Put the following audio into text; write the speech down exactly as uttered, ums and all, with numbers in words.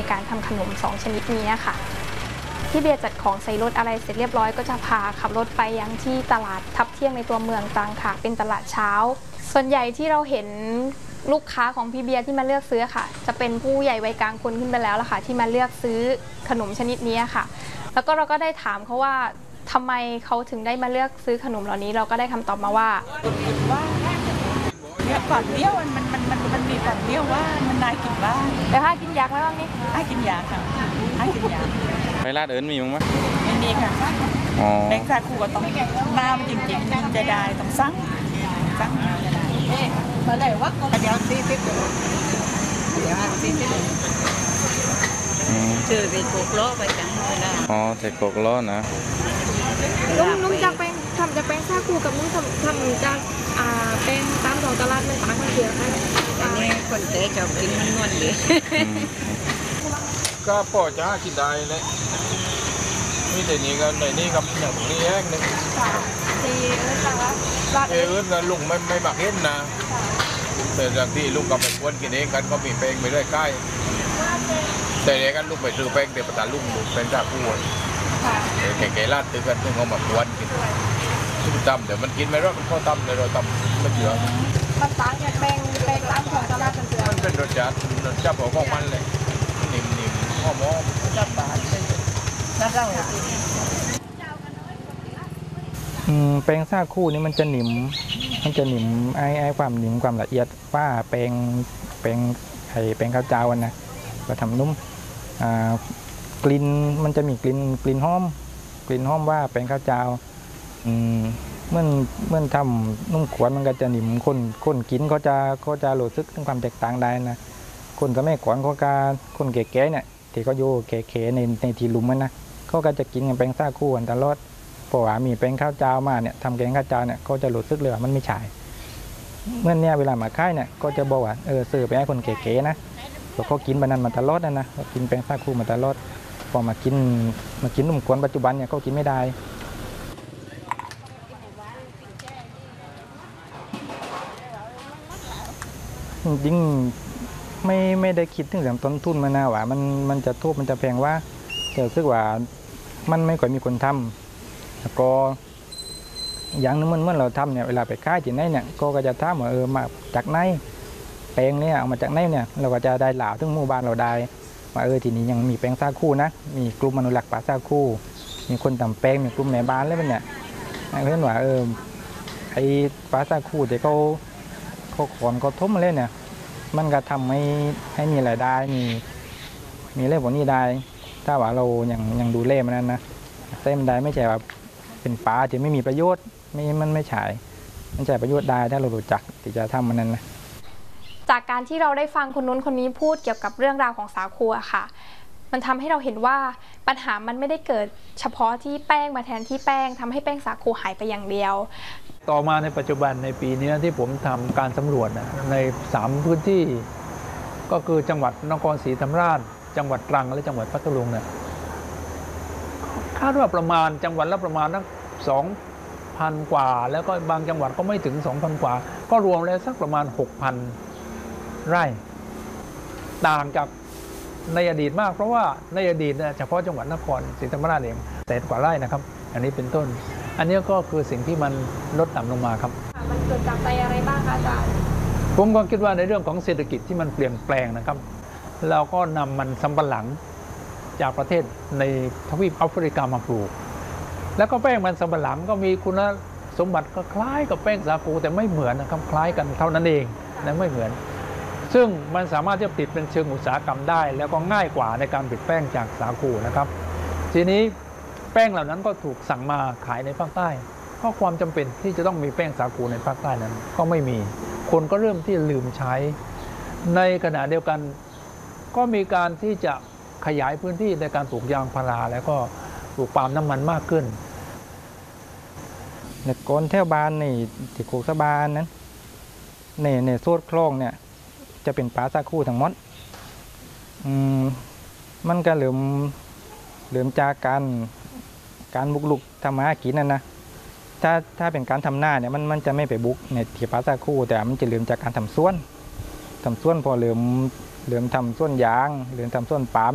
การทำขนมสองชนิดนี้ค่ะพี่เบียร์จัดของใส่รถอะไรเสร็จเรียบร้อยก็จะพาขับรถไปยังที่ตลาดทับเที่ยงในตัวเมืองตรังค่ะเป็นตลาดเช้าส่วนใหญ่ที่เราเห็นลูกค้าของพี่เบียร์ที่มาเลือกซื้อค่ะจะเป็นผู้ใหญ่วัยกลางคนขึ้นไปแล้วล่ะค่ะที่มาเลือกซื้อขนมชนิดนี้ค่ะแล้วก็เราก็ได้ถามเขาว่าทำไมเขาถึงได้มาเลือกซื้อขนมเหล่านี้เราก็ได้คำตอบมาว่าเนี่ยก่อนเดียวมันมันมันมันมีก่อนเดียวว่ามันนายกินบ้างแต่ถ้ากินยากไหมบ้างนี่ให้กินยาค่ะให้กินยาไปร้านอื่นมีมั้งไหมไม่มีค่ะแบงค์ซาคูก็ต้องน้ำจริงๆจะได้ต้องสั่งสั่งจะได้มาเลยว่าเดี๋ยวซีซิปเดี๋ยวซีซิปชื่อเป็นโกกล้อไปจังเลยนะอ๋อแต่โกกล้อนะลุงลุงจะเป็นทำจะเป็นซาคูกับลุงทำทำจะอ่าเป็นตามของตลาดไม่ต่างกันเดียวกันอันนี้คนเตะชอบกินมันนวลดีก็พอจะกินได้เลยมีแต่นี้ก็ในนี้กับอย่างนี้แห้งเลยที่อื่นนะคะเอออื่นลุงไม่ไม่บักเห็นนะแต่จากที่ลุงกับไปควนกินเองกันก็มีแป้งไปด้วยใกล้แต่เนี้ยกันลุงไปซื้อแป้งเดี๋ยวประตาลุงเป็นจากผู้คนแก่แก่ลาดตื้อกันเพิ่งเอามาควนกินชุ่มตำเดี๋ยวมันกินไม่รอดมันเข้าตำเลยเราตำมันเยอะมันต่างจากแป้งแป้งตามของตลาดกันเถอะมันเป็นรสชาติรสชาติของมันเลยนิ่มๆหอมๆจับบานเลยน่าเจ้าแป้งซาคู่นี่มันจะหนิมมันจะหนิมไอ้ไอ้ความหนิมความละเอียดว่าแป้งแป้งไอ้แป้งข้าวเจ้านะก็ทำนุ่มกลิ่นมันจะมีกลิ่นกลิ่นหอมกลิ่นหอมว่าแป้งข้าวเจ้าเมื่อเมื่อทำนุ่มขวดมันก็จะหนิมคนคนกินก็จะก็จะรู้สึกถึงความแตกต่างได้นะคนสมัยก่อนเขาการคนแก่ๆเนี่ยที่เขาอยู่แก่ๆในในทีลุมมันนะเขาก็จะกินกันแป้งซาคู่กันตลอดเพราะว่ามีแป้งข้าวเจ้ามาเนี่ยทำแกงข้าวเจ้าเนี่ยก็จะรู้สึกเลยว่ามันไม่ใช่เมื่อเนี่ยเวลามาค่ายเนี่ยก็จะบอกว่าเออซื้อไปให้คนแก่ๆนะเพราะเขากินบานันมาตลอดนะนะกินแป้งซาคู่มาตลอดพอมากินมากินนุ่มขวดปัจจุบันเนี่ยเขากินไม่ได้จริงไม่ไม่ได้คิดถึงเรื่องต้นทุนมานะว่ามันมันจะทุบมันจะแพงว่าแต่รู้สึกว่ามันไม่ค่อยมีคนทำแล้วก็อย่างนึงเมื่อเราทำเนี่ยเวลาไปค่ายที่ไหนเนี่ยก็จะถามว่าเออมาจากไหนแป้งเนี่ยเอามาจากไหนเนี่ยเราก็จะได้หล่าถึงหมู่บ้านเราได้ว่าเออทีนี้ยังมีแป้งซาคู่นะมีกลุ่มอนุรักษ์ป่าซาคู่มีคนทำแป้งมีกลุ่มแม่บ้านแล้วมันเนี่ยเห็นว่าเออไอ้ป่าซาคู่ที่เขาเขาขอนเขาทุ่มเลยเนี่ยมันก็ทำให้ให้มีรายได้มีมีเรื่องพวกนี้ได้ถ้าว่าเรายังยังดูเล่มันนั้นนะเส้นได้ไม่ใช่ว่าเป็นปลาที่ไม่มีประโยชน์ไม่มันไม่ใช่มันใช่ประโยชน์ได้ถ้าเรารู้จักที่จะทำมันนั้นนะจากการที่เราได้ฟังคนนู้นคนนี้พูดเกี่ยวกับเรื่องราวของสาคูอะค่ะมันทำให้เราเห็นว่าปัญหามันไม่ได้เกิดเฉพาะที่แป้งมาแทนที่แป้งทำให้แป้งสาคูหายไปอย่างเดียวต่อมาในปัจจุบันในปีนี้ที่ผมทำการสำรวจในสามพื้นที่ก็คือจังหวัดนครศรีธรรมราชจังหวัดตรังและจังหวัดพัทลุงเนี่ยคาดว่าประมาณจังหวัดละประมาณนักสองพันกว่าแล้วก็บางจังหวัดก็ไม่ถึงสองพันกว่าก็รวมแล้วสักประมาณหกพันไร่ต่างจากในอดีตมากเพราะว่าในอดีตเนี่ยเฉพาะจังหวัดนครศรีธรรมราชเองแสนกว่าไร่นะครับอันนี้เป็นต้นอันนี้ก็คือสิ่งที่มันลดต่ำลงมาครับมันเกิดจากอะไรบ้างคะอาจารย์ผมก็คิดว่าในเรื่องของเศรษฐกิจที่มันเปลี่ยนแปลงนะครับเราก็นำมันสำปะหลังจากประเทศในทวีปแอฟริกามาปลูกแล้วก็แป้งมันสำปะหลังก็มีคุณสมบัติก็คล้ายกับแป้งสาคูแต่ไม่เหมือนนะครับคล้ายกันเท่านั้นเองและไม่เหมือนซึ่งมันสามารถที่จะผลิตเป็นเชิงอุตสาหกรรมได้แล้วก็ง่ายกว่าในการผลิตแป้งจากสาคูนะครับทีนี้แป้งเหล่านั้นก็ถูกสั่งมาขายในภาคใต้เพราะความจำเป็นที่จะต้องมีแป้งสาคูในภาคใต้นั้นก็ไม่มีคนก็เริ่มที่ลืมใช้ในขณะเดียวกันก็มีการที่จะขยายพื้นที่ในการปลูกยางพาราแล้วก็ปลูกปาล์มน้ำมันมากขึ้นในก้นแถวบ้านในที่โคกสะบานนั้นในในโซดคลองเนี่ยจะเป็นปลาซาคูทั้งหมดอืมมันก็เหลื่อมเหลื่อมจากการการบุกลุกทำมาหากินนั่นนะถ้าถ้าเป็นการทำหน้าเนี่ยมันมันจะไม่ไปบุกในที่ปลาซาคูแต่มันจะเหลื่อมจากการทำสวนทำสวนพอเหลื่อมเหลื่อมทำสวนยางเหลื่อมทำสวนปาล์ม